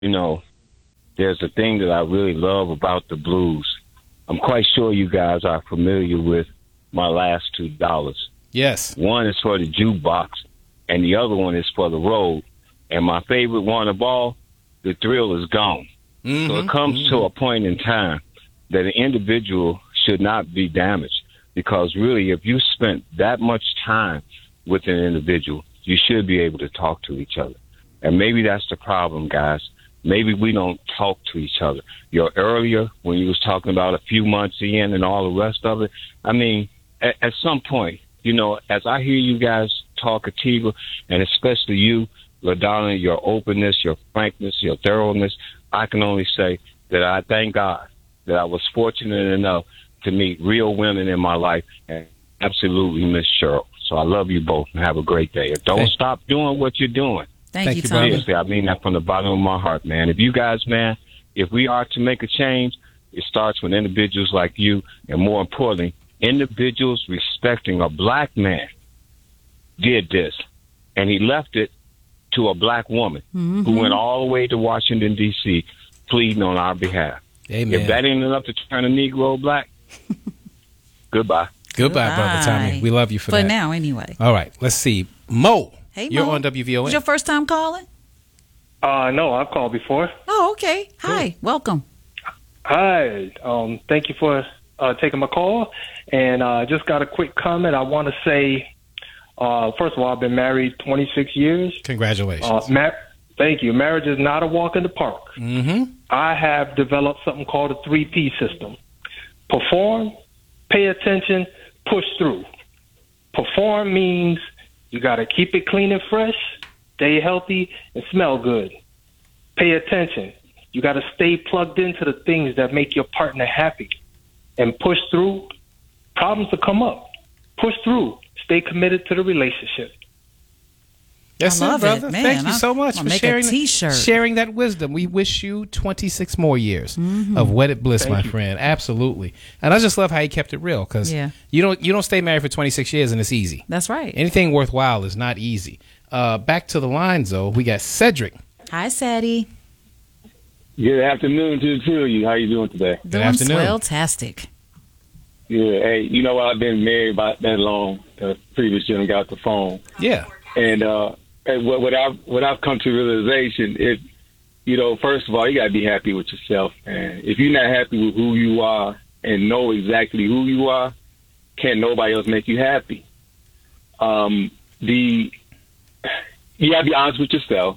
you know, there's a thing that I really love about the blues. I'm quite sure you guys are familiar with my last $2. Yes. One is for the jukebox, and the other one is for the road. And my favorite one of all, the thrill is gone. Mm-hmm. So it comes to a point in time that an individual should not be damaged, because really, if you spent that much time with an individual, you should be able to talk to each other. And maybe that's the problem, guys. Maybe we don't talk to each other. Earlier, when you was talking about a few months in and all the rest of it, I mean, at some point, you know, as I hear you guys talk, Antigua, and especially you, LaDonna, your openness, your frankness, your thoroughness, I can only say that I thank God that I was fortunate enough to meet real women in my life, and absolutely Miss Cheryl. So I love you both, and have a great day. Don't stop doing what you're doing. Thank you, Tommy. Seriously, I mean that from the bottom of my heart, man. If you guys, man, if we are to make a change, it starts with individuals like you, and more importantly, individuals respecting a black man did this, and he left it to a black woman who went all the way to Washington, D.C., pleading on our behalf. Amen. If that ain't enough to turn a Negro black, goodbye. Goodbye, Brother Tommy. We love you for that. For now, anyway. All right, let's see. Mo, Hey, you're Mo. on WVON. Was your first time calling? No, I've called before. Oh, okay. Hi. Welcome. Hi. Thank you for taking my call. And just got a quick comment. I want to say, first of all, I've been married 26 years. Congratulations. Thank you. Marriage is not a walk in the park. Mm-hmm. I have developed something called a 3P system. Perform, pay attention, push through. Perform means you got to keep it clean and fresh, stay healthy, and smell good. Pay attention. You got to stay plugged into the things that make your partner happy. And push through. Problems will come up. Push through. Stay committed to the relationship. That's I love it, brother. it. Man, Thank you so much I'm for gonna make a sharing, t-shirt. that wisdom. We wish you 26 more years of wedded bliss, my friend. Absolutely. And I just love how you kept it real, because you don't stay married for 26 years and it's easy. That's right. Anything worthwhile is not easy. Back to the lines, though. We got Cedric. Hi, Sadie. Good afternoon to the two of you. How you doing today? Doing afternoon. swell-tastic. Yeah. Hey, you know what? I've been married about that long. The previous gentleman got the phone. Yeah. And what I've come to realization is, you know, first of all, you got to be happy with yourself. And if you're not happy with who you are and know exactly who you are, can't nobody else make you happy. You got to be honest with yourself.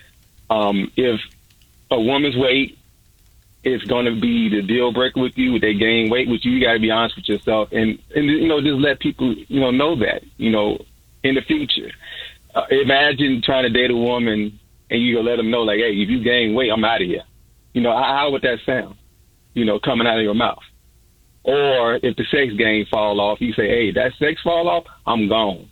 If a woman's weight is going to be the deal breaker with you, if they gain weight with you, you got to be honest with yourself, and you know, just let people know that, you know, in the future. Imagine trying to date a woman and you let them know, like, hey, if you gain weight, I'm out of here. You know, how would that sound? You know, coming out of your mouth. Or if the sex game fall off, you say, hey, that sex fall off, I'm gone.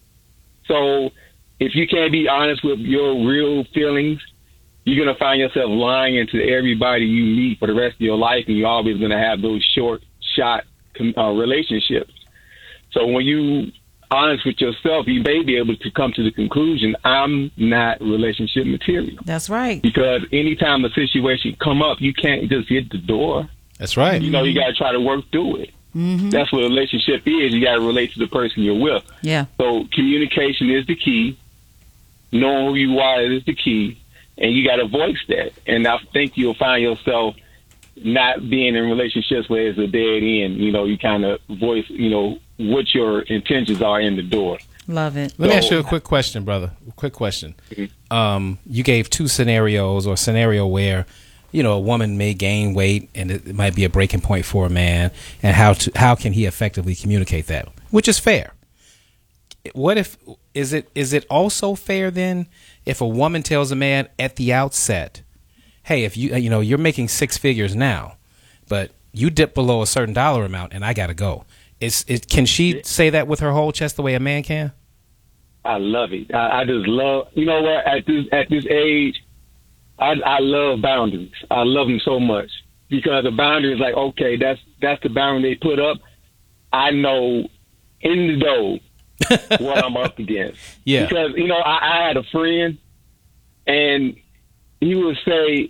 So if you can't be honest with your real feelings, you're going to find yourself lying to everybody you meet for the rest of your life, and you're always going to have those short-shot relationships. So when you honest with yourself, you may be able to come to the conclusion, I'm not relationship material. That's right. Because anytime a situation come up, you can't just hit the door. That's right. You know, you got to try to work through it. Mm-hmm. That's what a relationship is. You got to relate to the person you're with. Yeah. So communication is the key. Knowing who you are is the key. And you got to voice that. And I think you'll find yourself not being in relationships where it's a dead end. You know, you kind of voice, you know, what your intentions are in the door. Love it. Let me ask you a quick question, brother. A quick question. Mm-hmm. You gave two scenarios, or a scenario where, you know, a woman may gain weight and it might be a breaking point for a man, and how can he effectively communicate that, which is fair. What if is it also fair then if a woman tells a man at the outset, hey, if you're making six figures now, but you dip below a certain dollar amount and I gotta go. Can she say that with her whole chest the way a man can? I love it. I just love, you know what, at this age, I love boundaries. I love them so much, because the boundary is like, okay, that's the boundary they put up. I know in the dough what I'm up against. Yeah. Because, you know, I had a friend, and he would say,